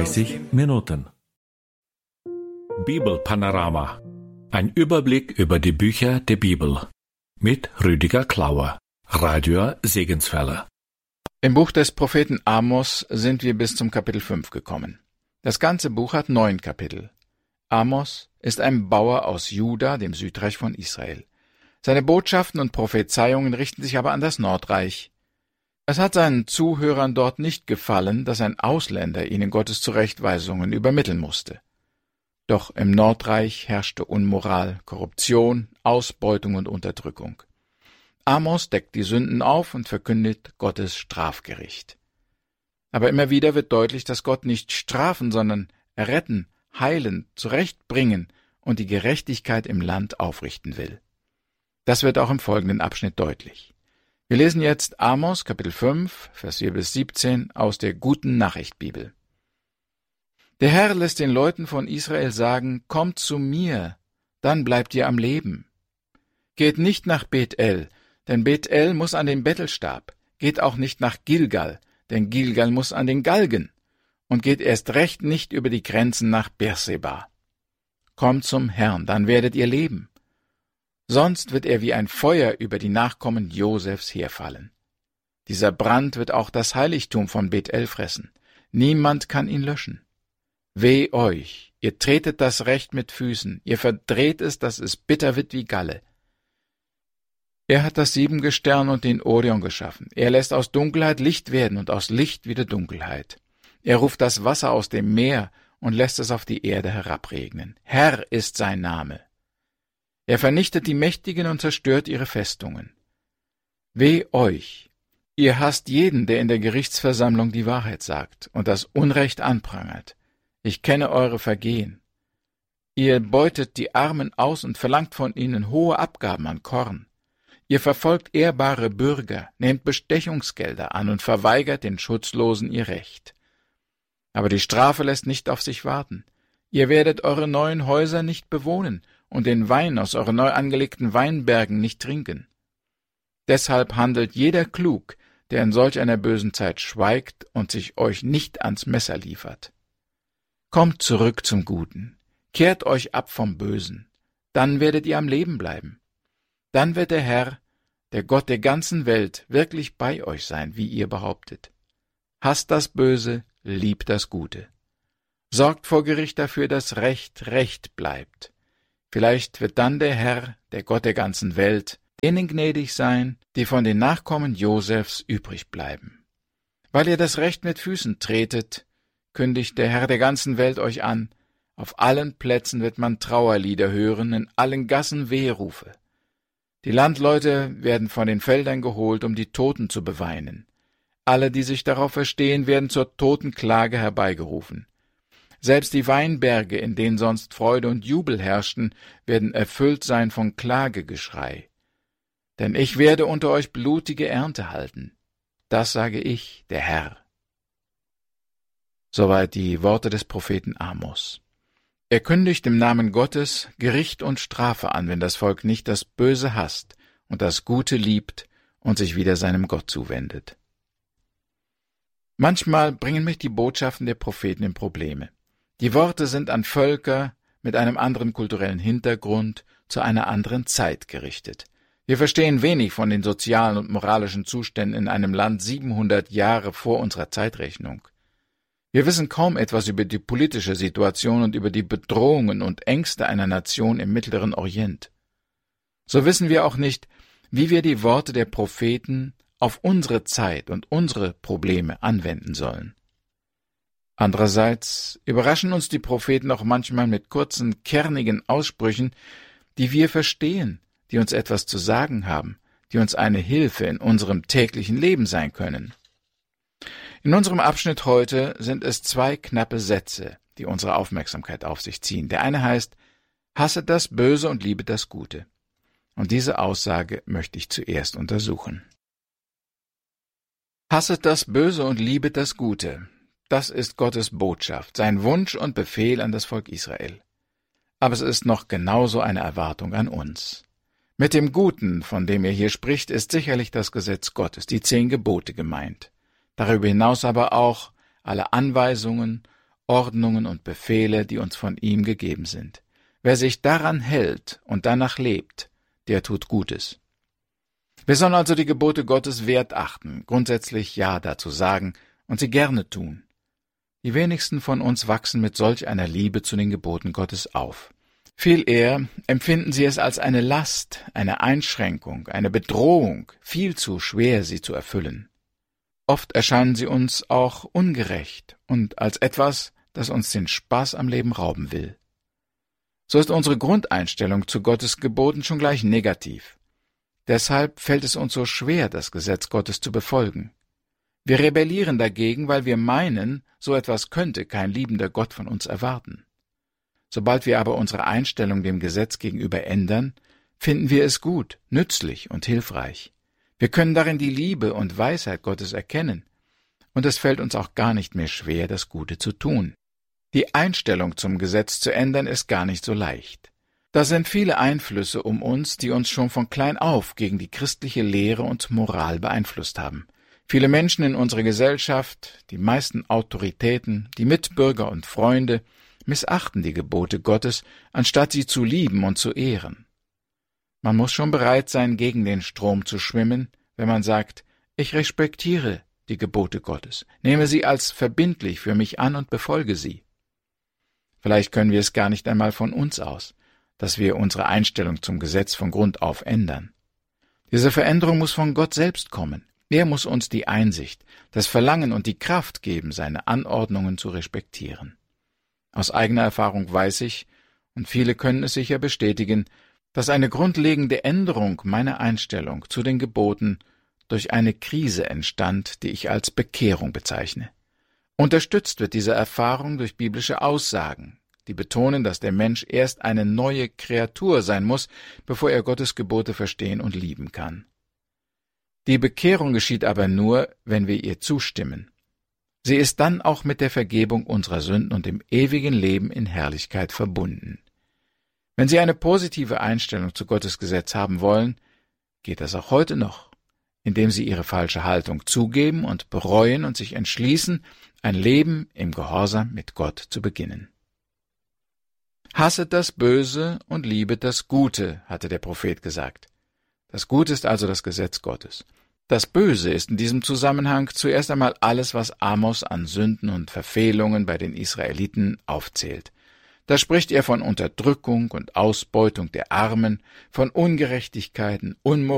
30 Minuten. Bibelpanorama. Ein Überblick über die Bücher der Bibel. Mit Rüdiger Klauer, Radio Segenswelle. Im Buch des Propheten Amos sind wir bis zum Kapitel 5 gekommen. Das ganze Buch hat 9 Kapitel. Amos ist ein Bauer aus Juda, dem Südreich von Israel. Seine Botschaften und Prophezeiungen richten sich aber an das Nordreich. Es hat seinen Zuhörern dort nicht gefallen, dass ein Ausländer ihnen Gottes Zurechtweisungen übermitteln musste. Doch im Nordreich herrschte Unmoral, Korruption, Ausbeutung und Unterdrückung. Amos deckt die Sünden auf und verkündet Gottes Strafgericht. Aber immer wieder wird deutlich, dass Gott nicht strafen, sondern retten, heilen, zurechtbringen und die Gerechtigkeit im Land aufrichten will. Das wird auch im folgenden Abschnitt deutlich. Wir lesen jetzt Amos, Kapitel 5, Vers 4 bis 17 aus der Guten Nachricht Bibel. Der Herr lässt den Leuten von Israel sagen, kommt zu mir, dann bleibt ihr am Leben. Geht nicht nach Bethel, denn Bethel muss an den Bettelstab. Geht auch nicht nach Gilgal, denn Gilgal muss an den Galgen. Und geht erst recht nicht über die Grenzen nach Beerseba. Kommt zum Herrn, dann werdet ihr leben. Sonst wird er wie ein Feuer über die Nachkommen Josefs herfallen. Dieser Brand wird auch das Heiligtum von Bethel fressen. Niemand kann ihn löschen. Weh euch, ihr tretet das Recht mit Füßen, ihr verdreht es, dass es bitter wird wie Galle. Er hat das Siebengestirn und den Orion geschaffen. Er lässt aus Dunkelheit Licht werden und aus Licht wieder Dunkelheit. Er ruft das Wasser aus dem Meer und lässt es auf die Erde herabregnen. Herr ist sein Name. Er vernichtet die Mächtigen und zerstört ihre Festungen. Weh euch! Ihr hasst jeden, der in der Gerichtsversammlung die Wahrheit sagt und das Unrecht anprangert. Ich kenne eure Vergehen. Ihr beutet die Armen aus und verlangt von ihnen hohe Abgaben an Korn. Ihr verfolgt ehrbare Bürger, nehmt Bestechungsgelder an und verweigert den Schutzlosen ihr Recht. Aber die Strafe lässt nicht auf sich warten. Ihr werdet eure neuen Häuser nicht bewohnen und den Wein aus euren neu angelegten Weinbergen nicht trinken. Deshalb handelt jeder klug, der in solch einer bösen Zeit schweigt und sich euch nicht ans Messer liefert. Kommt zurück zum Guten, kehrt euch ab vom Bösen, dann werdet ihr am Leben bleiben. Dann wird der Herr, der Gott der ganzen Welt, wirklich bei euch sein, wie ihr behauptet. Hasst das Böse, liebt das Gute. Sorgt vor Gericht dafür, dass Recht Recht bleibt. Vielleicht wird dann der Herr, der Gott der ganzen Welt, denen gnädig sein, die von den Nachkommen Josefs übrig bleiben. Weil ihr das Recht mit Füßen tretet, kündigt der Herr der ganzen Welt euch an, auf allen Plätzen wird man Trauerlieder hören, in allen Gassen Weherufe. Die Landleute werden von den Feldern geholt, um die Toten zu beweinen. Alle, die sich darauf verstehen, werden zur Totenklage herbeigerufen. Selbst die Weinberge, in denen sonst Freude und Jubel herrschten, werden erfüllt sein von Klagegeschrei. Denn ich werde unter euch blutige Ernte halten. Das sage ich, der Herr. Soweit die Worte des Propheten Amos. Er kündigt im Namen Gottes Gericht und Strafe an, wenn das Volk nicht das Böse hasst und das Gute liebt und sich wieder seinem Gott zuwendet. Manchmal bringen mich die Botschaften der Propheten in Probleme. Die Worte sind an Völker mit einem anderen kulturellen Hintergrund zu einer anderen Zeit gerichtet. Wir verstehen wenig von den sozialen und moralischen Zuständen in einem Land 700 Jahre vor unserer Zeitrechnung. Wir wissen kaum etwas über die politische Situation und über die Bedrohungen und Ängste einer Nation im Mittleren Orient. So wissen wir auch nicht, wie wir die Worte der Propheten auf unsere Zeit und unsere Probleme anwenden sollen. Andererseits überraschen uns die Propheten auch manchmal mit kurzen, kernigen Aussprüchen, die wir verstehen, die uns etwas zu sagen haben, die uns eine Hilfe in unserem täglichen Leben sein können. In unserem Abschnitt heute sind es 2 knappe Sätze, die unsere Aufmerksamkeit auf sich ziehen. Der eine heißt, hasset das Böse und liebet das Gute. Und diese Aussage möchte ich zuerst untersuchen. Hasset das Böse und liebet das Gute. Das ist Gottes Botschaft, sein Wunsch und Befehl an das Volk Israel. Aber es ist noch genauso eine Erwartung an uns. Mit dem Guten, von dem er hier spricht, ist sicherlich das Gesetz Gottes, die 10 Gebote gemeint. Darüber hinaus aber auch alle Anweisungen, Ordnungen und Befehle, die uns von ihm gegeben sind. Wer sich daran hält und danach lebt, der tut Gutes. Wir sollen also die Gebote Gottes wert achten, grundsätzlich Ja dazu sagen und sie gerne tun. Die wenigsten von uns wachsen mit solch einer Liebe zu den Geboten Gottes auf. Viel eher empfinden sie es als eine Last, eine Einschränkung, eine Bedrohung, viel zu schwer, sie zu erfüllen. Oft erscheinen sie uns auch ungerecht und als etwas, das uns den Spaß am Leben rauben will. So ist unsere Grundeinstellung zu Gottes Geboten schon gleich negativ. Deshalb fällt es uns so schwer, das Gesetz Gottes zu befolgen. Wir rebellieren dagegen, weil wir meinen, so etwas könnte kein liebender Gott von uns erwarten. Sobald wir aber unsere Einstellung dem Gesetz gegenüber ändern, finden wir es gut, nützlich und hilfreich. Wir können darin die Liebe und Weisheit Gottes erkennen, und es fällt uns auch gar nicht mehr schwer, das Gute zu tun. Die Einstellung zum Gesetz zu ändern ist gar nicht so leicht. Da sind viele Einflüsse um uns, die uns schon von klein auf gegen die christliche Lehre und Moral beeinflusst haben. Viele Menschen in unserer Gesellschaft, die meisten Autoritäten, die Mitbürger und Freunde missachten die Gebote Gottes, anstatt sie zu lieben und zu ehren. Man muss schon bereit sein, gegen den Strom zu schwimmen, wenn man sagt, ich respektiere die Gebote Gottes, nehme sie als verbindlich für mich an und befolge sie. Vielleicht können wir es gar nicht einmal von uns aus, dass wir unsere Einstellung zum Gesetz von Grund auf ändern. Diese Veränderung muss von Gott selbst kommen. Er muss uns die Einsicht, das Verlangen und die Kraft geben, seine Anordnungen zu respektieren. Aus eigener Erfahrung weiß ich, und viele können es sicher bestätigen, dass eine grundlegende Änderung meiner Einstellung zu den Geboten durch eine Krise entstand, die ich als Bekehrung bezeichne. Unterstützt wird diese Erfahrung durch biblische Aussagen, die betonen, dass der Mensch erst eine neue Kreatur sein muss, bevor er Gottes Gebote verstehen und lieben kann. Die Bekehrung geschieht aber nur, wenn wir ihr zustimmen. Sie ist dann auch mit der Vergebung unserer Sünden und dem ewigen Leben in Herrlichkeit verbunden. Wenn Sie eine positive Einstellung zu Gottes Gesetz haben wollen, geht das auch heute noch, indem Sie Ihre falsche Haltung zugeben und bereuen und sich entschließen, ein Leben im Gehorsam mit Gott zu beginnen. Hasset das Böse und liebet das Gute, hatte der Prophet gesagt. Das Gute ist also das Gesetz Gottes. Das Böse ist in diesem Zusammenhang zuerst einmal alles, was Amos an Sünden und Verfehlungen bei den Israeliten aufzählt. Da spricht er von Unterdrückung und Ausbeutung der Armen, von Ungerechtigkeiten, Unmoral